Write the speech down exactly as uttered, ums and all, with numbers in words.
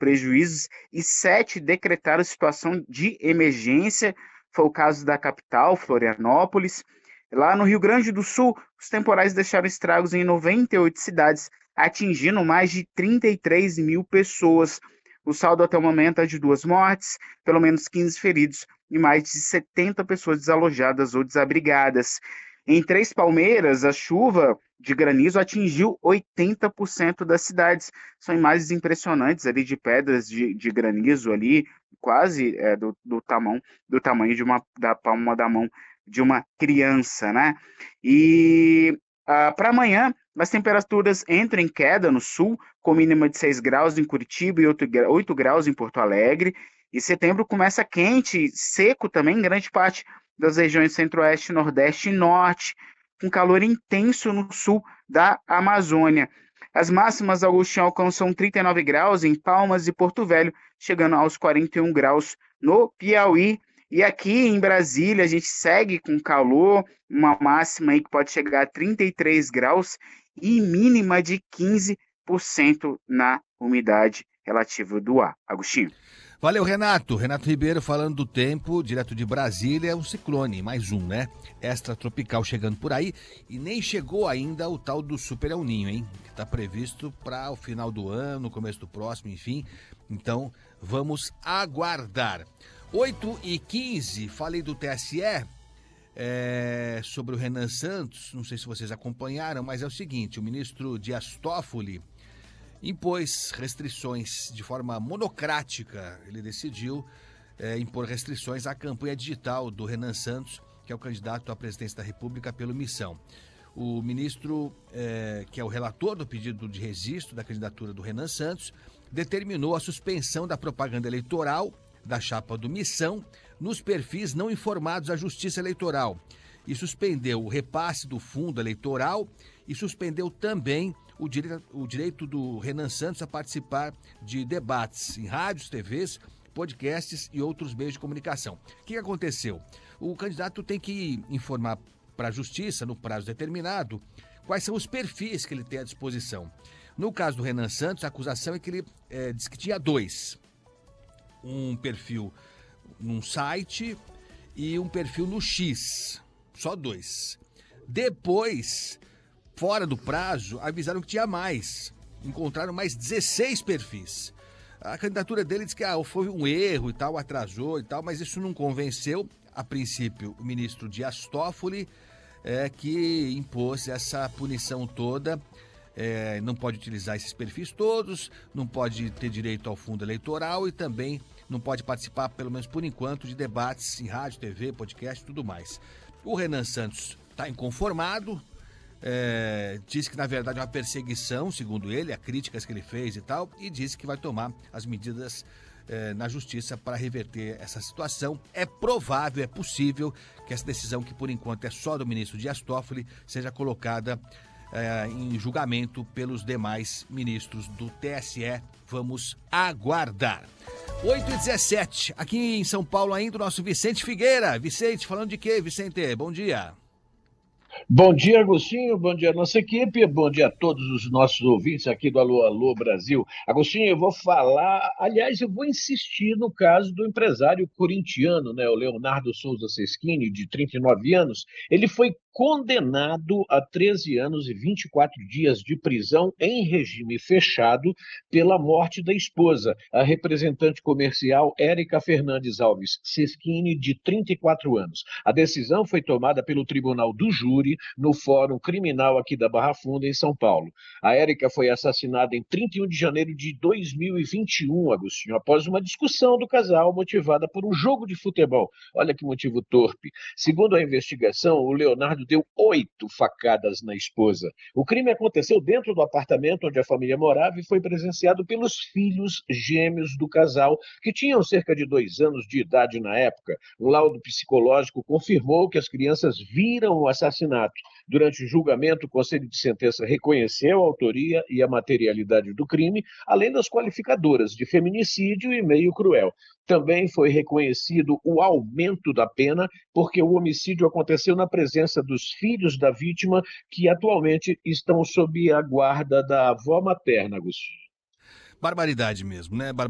prejuízos e sete decretaram situação de emergência. Foi o caso da capital, Florianópolis. Lá no Rio Grande do Sul, os temporais deixaram estragos em noventa e oito cidades, atingindo mais de trinta e três mil pessoas. O saldo até o momento é de duas mortes, pelo menos quinze feridos e mais de setenta pessoas desalojadas ou desabrigadas. Em Três Palmeiras, a chuva de granizo atingiu oitenta por cento das cidades. São imagens impressionantes ali de pedras de, de granizo ali, quase é, do, do, tamanho, do tamanho de uma, da palma da mão de uma criança, né? E ah, para amanhã, as temperaturas entram em queda no sul, com mínima de seis graus em Curitiba e oito graus em Porto Alegre. E setembro começa quente, seco também em grande parte das regiões centro-oeste, nordeste e norte, com calor intenso no sul da Amazônia. As máximas, Agostinho, alcançam trinta e nove graus em Palmas e Porto Velho, chegando aos quarenta e um graus no Piauí. E aqui em Brasília a gente segue com calor, uma máxima aí que pode chegar a trinta e três graus e mínima de quinze por cento na umidade relativa do ar. Agostinho. Valeu, Renato. Renato Ribeiro falando do tempo, direto de Brasília, um ciclone, mais um, né? Extratropical chegando por aí e nem chegou ainda o tal do Super El Niño, hein? Que está previsto para o final do ano, começo do próximo, enfim. Então, vamos aguardar. oito e quinze, falei do T S E, é, sobre o Renan Santos, não sei se vocês acompanharam, mas é o seguinte, o ministro Dias Toffoli impôs restrições de forma monocrática. Ele decidiu é, impor restrições à campanha digital do Renan Santos, que é o candidato à presidência da República pelo Missão. O ministro, é, que é o relator do pedido de registro da candidatura do Renan Santos, determinou a suspensão da propaganda eleitoral da chapa do Missão nos perfis não informados à Justiça Eleitoral e suspendeu o repasse do fundo eleitoral e suspendeu também o direito, o direito do Renan Santos a participar de debates em rádios, T Vs, podcasts e outros meios de comunicação. O que aconteceu? O candidato tem que informar para a Justiça, no prazo determinado, quais são os perfis que ele tem à disposição. No caso do Renan Santos, a acusação é que ele é, diz que tinha dois. Um perfil num site e um perfil no X. Só dois. Depois, fora do prazo, avisaram que tinha mais. Encontraram mais dezesseis perfis. A candidatura dele diz que ah, foi um erro e tal, atrasou e tal, mas isso não convenceu, a princípio, o ministro Dias Toffoli, é, que impôs essa punição toda. É, não pode utilizar esses perfis todos, não pode ter direito ao fundo eleitoral e também não pode participar, pelo menos por enquanto, de debates em rádio, T V, podcast e tudo mais. O Renan Santos está inconformado, é, diz que na verdade é uma perseguição, segundo ele, a críticas que ele fez e tal, e disse que vai tomar as medidas é, na justiça para reverter essa situação. É provável, é possível que essa decisão, que por enquanto é só do ministro Dias Toffoli, seja colocada É, em julgamento pelos demais ministros do T S E. Vamos aguardar. oito e dezessete, aqui em São Paulo ainda o nosso Vicente Figueira. Vicente, falando de quê, Vicente? Bom dia. Bom dia, Agostinho, bom dia a nossa equipe, bom dia a todos os nossos ouvintes aqui do Alô, Alô Brasil. Agostinho, eu vou falar, aliás, eu vou insistir no caso do empresário corintiano, né, o Leonardo Souza Seschini, de trinta e nove anos. Ele foi condenado a treze anos e vinte e quatro dias de prisão em regime fechado pela morte da esposa, a representante comercial Érica Fernandes Alves Seschini, de trinta e quatro anos. A decisão foi tomada pelo Tribunal do Júri no Fórum Criminal aqui da Barra Funda, em São Paulo. A Érica foi assassinada em trinta e um de janeiro de dois mil e vinte e um, Agostinho, após uma discussão do casal motivada por um jogo de futebol. Olha que motivo torpe. Segundo a investigação, o Leonardo deu oito facadas na esposa. O crime aconteceu dentro do apartamento onde a família morava e foi presenciado pelos filhos gêmeos do casal, que tinham cerca de dois anos de idade na época. Um laudo psicológico confirmou que as crianças viram o assassinato. Durante o julgamento, o Conselho de Sentença reconheceu a autoria e a materialidade do crime, além das qualificadoras de feminicídio e meio cruel. Também foi reconhecido o aumento da pena, porque o homicídio aconteceu na presença dos filhos da vítima, que atualmente estão sob a guarda da avó materna, Agostinho. Barbaridade mesmo, né? Bar